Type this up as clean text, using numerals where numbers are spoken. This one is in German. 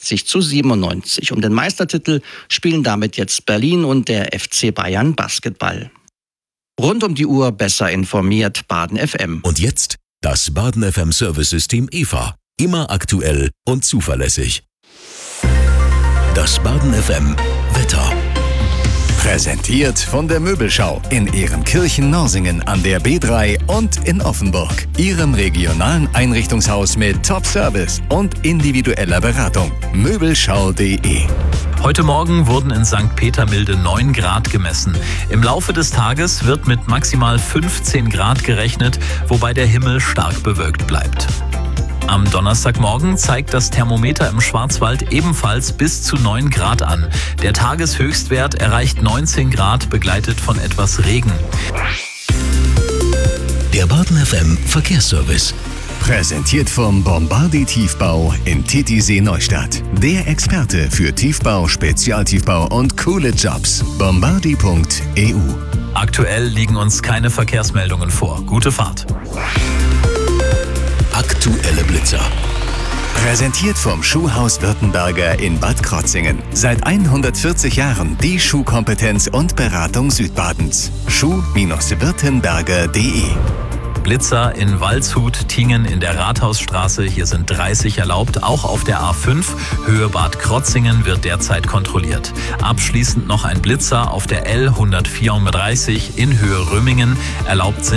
68-97. Um den Meistertitel spielen damit jetzt Berlin und der FC Bayern Basketball. Rund um die Uhr besser informiert Baden FM. Und jetzt das Baden FM Service-System EVA. Immer aktuell und zuverlässig. Das Baden FM Wetter. Präsentiert von der Möbelschau in Ehrenkirchen-Norsingen an der B3 und in Offenburg. Ihrem regionalen Einrichtungshaus mit Top-Service und individueller Beratung. Möbelschau.de. Heute Morgen wurden in St. Petermilde 9 Grad gemessen. Im Laufe des Tages wird mit maximal 15 Grad gerechnet, wobei der Himmel stark bewölkt bleibt. Am Donnerstagmorgen zeigt das Thermometer im Schwarzwald ebenfalls bis zu 9 Grad an. Der Tageshöchstwert erreicht 19 Grad, begleitet von etwas Regen. Der Baden FM Verkehrsservice. Präsentiert vom Bombardi Tiefbau in Titisee Neustadt. Der Experte für Tiefbau, Spezialtiefbau und coole Jobs. Bombardi.eu. Aktuell liegen uns keine Verkehrsmeldungen vor. Gute Fahrt. Aktuelle Blitzer. Präsentiert vom Schuhhaus Württemberger in Bad Krotzingen. Seit 140 Jahren die Schuhkompetenz und Beratung Südbadens. Schuh-württemberger.de. Blitzer in Waldshut, Tingen in der Rathausstraße. Hier sind 30 erlaubt. Auch auf der A5 Höhe Bad Krotzingen wird derzeit kontrolliert. Abschließend noch ein Blitzer auf der L 134 in Höhe Römingen. Erlaubt sind